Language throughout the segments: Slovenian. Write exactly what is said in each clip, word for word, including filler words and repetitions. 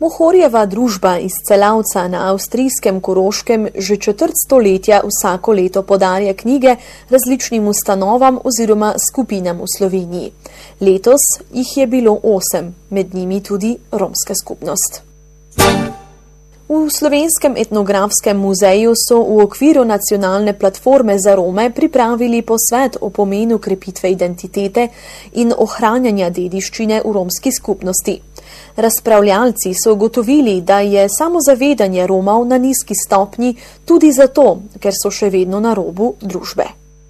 Mohorjeva družba iz Celavca na avstrijskem Koroškem že četrt stoletja vsako leto podarja knjige različnim ustanovam oziroma skupinam v Sloveniji. Letos jih je bilo osem, med njimi tudi romska skupnost. V Slovenskem etnografskem muzeju so v okviru nacionalne platforme za Rome pripravili posvet o pomenu krepitve identitete in ohranjanja dediščine v romski skupnosti. Razpravljalci so ugotovili, da je samozavedanje Romov na nizki stopnji tudi zato, ker so še vedno na robu družbe.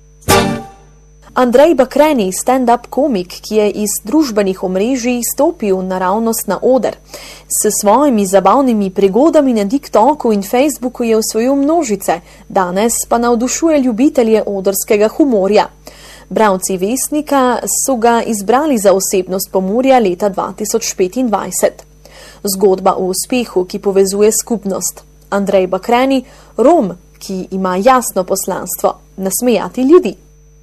Andrej Bakreni, stand-up komik, ki je iz družbenih omrežij stopil naravnost na oder. S svojimi zabavnimi prigodami na TikToku in Facebooku je osvojil množice, danes pa navdušuje ljubitelje odrskega humorja. Bralci Vestnika so ga izbrali za osebnost Pomurja leta dva tisoč petindvajset. Zgodba o uspehu, ki povezuje skupnost. Andrej Bakreni, Rom, ki ima jasno poslanstvo, nasmejati ljudi.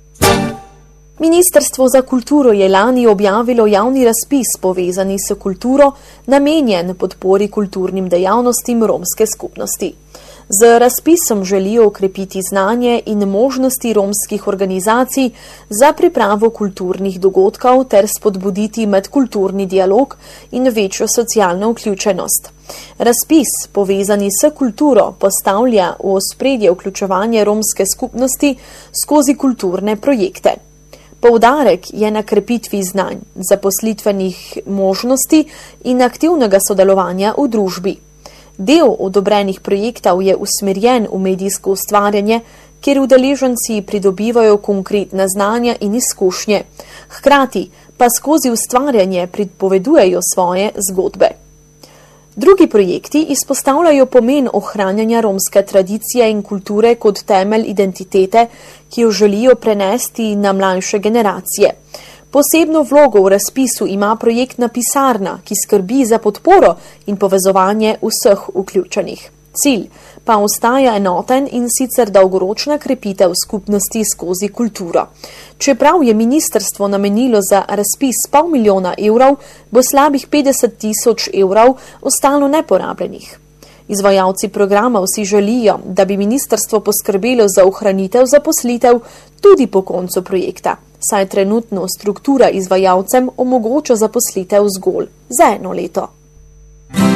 Ministrstvo za kulturo je lani objavilo javni razpis povezani s kulturo, namenjen podpori kulturnim dejavnostim romske skupnosti. Z razpisom želijo okrepiti znanje in možnosti romskih organizacij za pripravo kulturnih dogodkov ter spodbuditi medkulturni dialog in večjo socialno vključenost. Razpis, povezani s kulturo, postavlja v ospredje vključevanje romske skupnosti skozi kulturne projekte. Poudarek je na krepitvi znanj, zaposlitvenih možnosti in aktivnega sodelovanja v družbi. Del odobrenih projektov je usmerjen v medijsko ustvarjanje, kjer udeleženci pridobivajo konkretna znanja in izkušnje, hkrati pa skozi ustvarjanje pripovedujejo svoje zgodbe. Drugi projekti izpostavljajo pomen ohranjanja romske tradicije in kulture kot temelj identitete, ki jo želijo prenesti na mlajše generacije. Posebno vlogo v razpisu ima projektna pisarna, ki skrbi za podporo in povezovanje vseh vključenih. Cilj pa ostaja enoten in sicer dolgoročna krepitev skupnosti skozi kulturo. Čeprav je ministrstvo namenilo za razpis pol milijona evrov, bo slabih petdeset tisoč evrov ostalo neporabljenih. Izvajalci programov si želijo, da bi ministrstvo poskrbelo za ohranitev zaposlitev tudi po koncu projekta, saj trenutno struktura izvajalcem omogoča zaposlitev zgolj za eno leto.